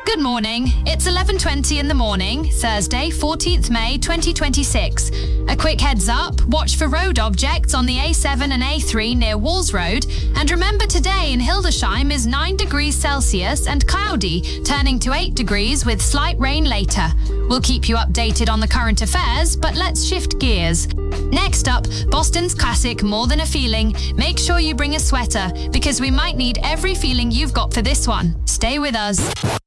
Good morning. It's 11:20 in the morning, Thursday, 14th May 2026. A quick heads up, watch for road objects on the A7 and A3 near Walls Road. And remember today in Hildesheim is 9 degrees Celsius and cloudy, turning to 8 degrees with slight rain later. We'll keep you updated on the current affairs, but let's shift gears. Next up, Boston's classic More Than a Feeling. Make sure you bring a sweater, because we might need every feeling you've got for this one. Stay with us.